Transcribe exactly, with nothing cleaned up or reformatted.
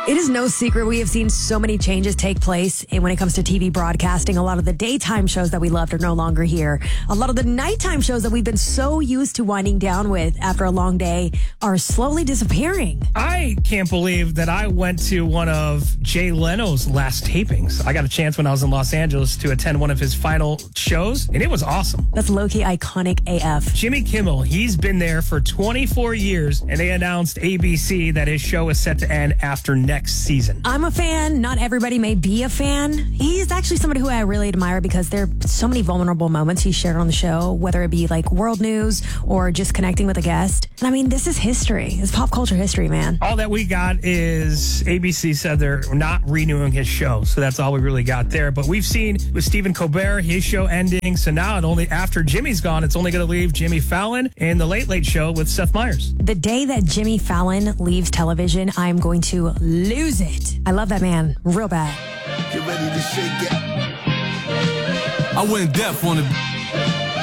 It is no secret we have seen so many changes take place when it comes to T V broadcasting. A lot of the daytime shows that we loved are no longer here. A lot of the nighttime shows that we've been so used to winding down with after a long day are slowly disappearing. I can't believe that I went to one of Jay Leno's last tapings. I got a chance when I was in Los Angeles to attend one of his final shows, and it was awesome. That's low-key iconic A F. Jimmy Kimmel, he's been there for twenty-four years, and they announced A B C that his show is set to end after next season. I'm a fan. Not everybody may be a fan. He's actually somebody who I really admire because there are so many vulnerable moments he shared on the show, whether it be like world news or just connecting with a guest. And I mean, this is history. It's pop culture history, man. All that we got is A B C said they're not renewing his show. So that's all we really got there. But we've seen with Stephen Colbert, his show ending. So now it only after Jimmy's gone, it's only going to leave Jimmy Fallon and the Late Late Show with Seth Meyers. The day that Jimmy Fallon leaves television, I'm going to lose it. I love that man real bad. Get ready to shake it. I went deaf on the